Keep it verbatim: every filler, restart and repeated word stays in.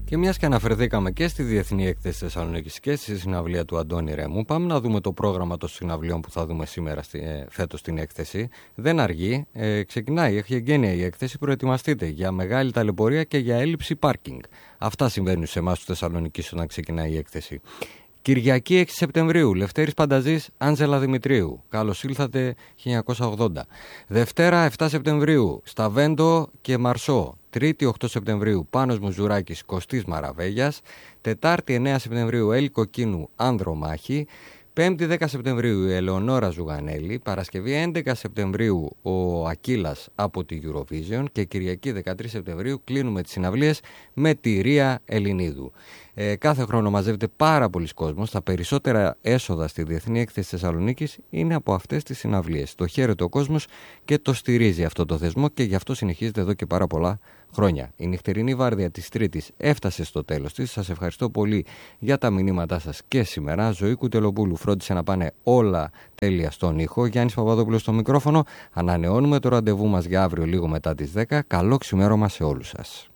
Και μιας και αναφερθήκαμε και στη Διεθνή Έκθεση Θεσσαλονίκης και στη συναυλία του Αντώνη Ρέμου, πάμε να δούμε το πρόγραμμα των συναυλιών που θα δούμε σήμερα στη, ε, φέτος στην έκθεση. Δεν αργεί, ε, ξεκινάει, έχει εγγένεια η έκθεση, προετοιμαστείτε για μεγάλη ταλαιπωρία και για έλλειψη πάρκινγκ. Αυτά συμβαίνουν σε εμάς του Θεσσαλονίκης όταν ξεκινάει η έκθεση. Κυριακή έξι Σεπτεμβρίου, Λευτέρης Πανταζής, Άντζελα Δημητρίου. Καλώς ήλθατε χίλια εννιακόσια ογδόντα. Δευτέρα επτά Σεπτεμβρίου, Σταβέντο και Μαρσό. Τρίτη οκτώ Σεπτεμβρίου, Πάνος Μουζουράκης, Κωστής Μαραβέγιας. Τετάρτη εννέα Σεπτεμβρίου, Έλλη Κοκκίνου, Άνδρομάχη. Πέμπτη δέκα Σεπτεμβρίου, η Ελεονόρα Ζουγανέλη. Παρασκευή έντεκα Σεπτεμβρίου, ο Ακύλας από τη Eurovision. Και Κυριακή δεκατρείς Σεπτεμβρίου κλείνουμε τις συναυλίες με τη Ρία Ελληνίδου. Ε, κάθε χρόνο μαζεύεται πάρα πολλοί κόσμος. Τα περισσότερα έσοδα στη Διεθνή Έκθεση Θεσσαλονίκης είναι από αυτές τις συναυλίες. Το χαίρεται ο κόσμος και το στηρίζει αυτό το θεσμό και γι' αυτό συνεχίζεται εδώ και πάρα πολλά χρόνια. Η νυχτερινή βάρδια της Τρίτης έφτασε στο τέλος της. Σας ευχαριστώ πολύ για τα μηνύματά σας και σήμερα. Ζωή Κουτελοπούλου φρόντισε να πάνε όλα τέλεια στον ήχο. Γιάννης Παπαδόπουλος στο μικρόφωνο. Ανανεώνουμε το ραντεβού μας για αύριο λίγο μετά τις δέκα. Καλό ξημέρωμα σε όλους σας.